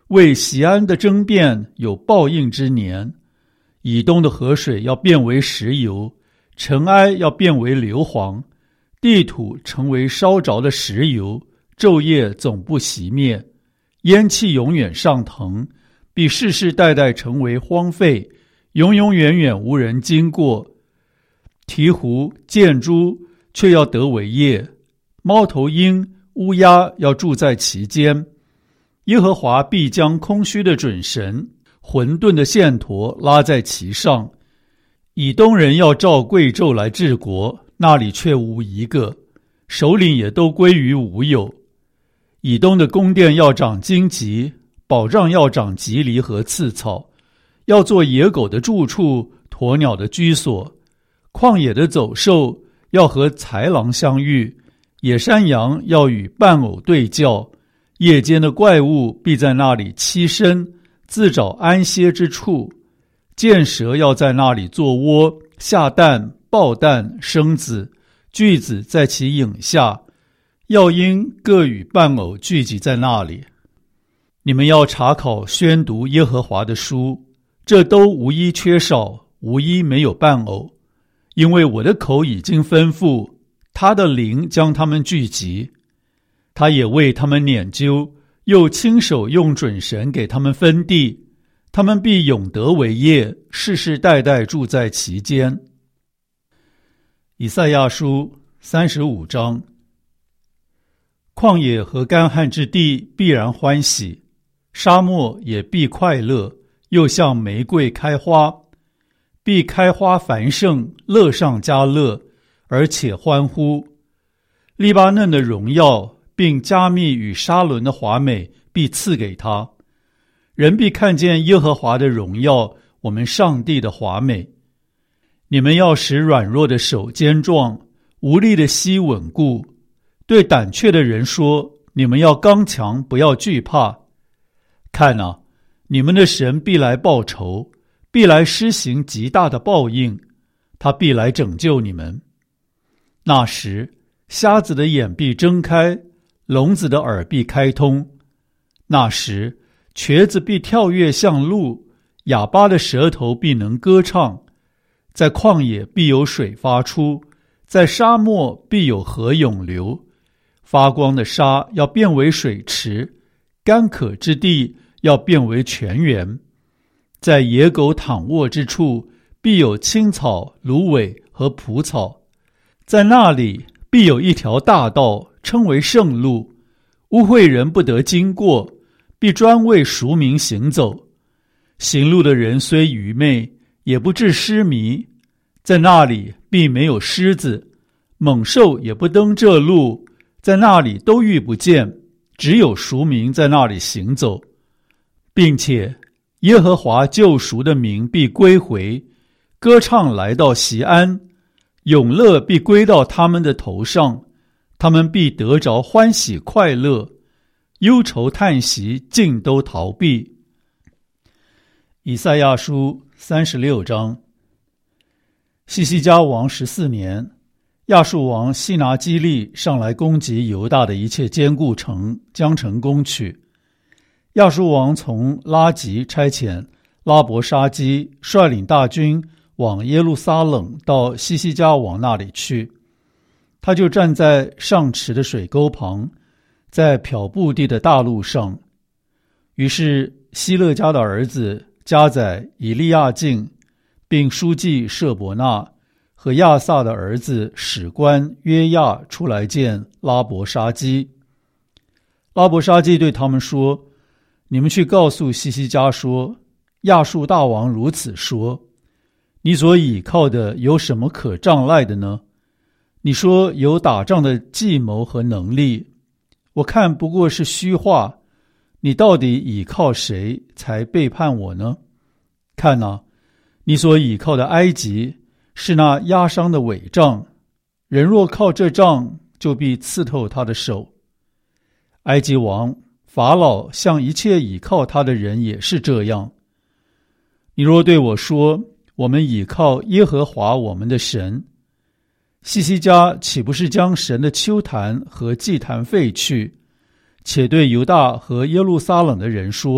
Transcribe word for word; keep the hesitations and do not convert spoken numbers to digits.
为锡安的争辩有报应之年。以东的河水要变为石油，尘埃要变为硫磺，地土成为烧着的石油，昼夜总不熄灭，烟气永远上腾，必世世代代成为荒废，永永远远无人经过。鹈鹕、箭猪却要得为业，猫头鹰、乌鸦要住在其间。耶和华必将空虚的准绳、混沌的线砣拉在其上。以东人要照贵胄来治国，那里却无一个，首领也都归于无有。以东的宫殿要长荆棘，保障要长棘藜和刺草，要做野狗的住处，鸵鸟的居所。旷野的走兽要和豺狼相遇，野山羊要与伴偶对叫，夜间的怪物必在那里栖身，自找安歇之处。箭蛇要在那里做窝，下蛋、抱蛋、生子，巨子在其影下，要鹰各与伴偶聚集在那里。你们要查考宣读耶和华的书，这都无一缺少，无一没有伴偶，因为我的口已经吩咐，他的灵将他们聚集。他也为他们研究，又亲手用准绳给他们分地，他们必永得为业，世世代代住在其间。以赛亚书三十五章。旷野和干旱之地必然欢喜，沙漠也必快乐，又像玫瑰开花，必开花繁盛，乐上加乐，而且欢呼。利巴嫩的荣耀并加密与沙伦的华美必赐给他，人必看见耶和华的荣耀，我们上帝的华美。你们要使软弱的手坚壮，无力的膝稳固。对胆怯的人说，你们要刚强，不要惧怕。看啊，你们的神必来报仇，必来施行极大的报应，他必来拯救你们。那时，瞎子的眼必睁开，聋子的耳必开通。那时，瘸子必跳跃像鹿，哑巴的舌头必能歌唱。在旷野必有水发出，在沙漠必有河涌流。发光的沙要变为水池，干渴之地要变为泉源。在野狗躺卧之处，必有青草、芦苇和蒲草。在那里必有一条大道，称为圣路，污秽人不得经过，必专为赎民行走。行路的人虽愚昧，也不致失迷。在那里必没有狮子，猛兽也不登这路，在那里都遇不见，只有赎民在那里行走。并且耶和华救赎的名必归回，歌唱来到锡安，永乐必归到他们的头上，他们必得着欢喜快乐，忧愁叹息尽都逃避。以赛亚书三十六章。西西家王十四年，亚述王西拿基利上来攻击犹大的一切坚固城，将城攻取。亚述王从拉吉差遣拉伯沙基率领大军往耶路撒冷到西西家王那里去。他就站在上池的水沟旁，在漂布地的大路上。于是希勒家的儿子家宰以利亚敬，并书记舍伯纳和亚萨的儿子史官约亚出来见拉伯沙基。拉伯沙基对他们说，你们去告诉西西家说，亚述大王如此说，你所倚靠的有什么可仗赖的呢？你说有打仗的计谋和能力，我看不过是虚话，你到底倚靠谁才背叛我呢？看啊，你所倚靠的埃及是那压伤的伪杖，人若靠这杖，就必刺透他的手。埃及王法老向一切倚靠他的人也是这样。你若对我说，我们倚靠耶和华我们的神，西西家岂不是将神的丘坛和祭坛废去，且对犹大和耶路撒冷的人说，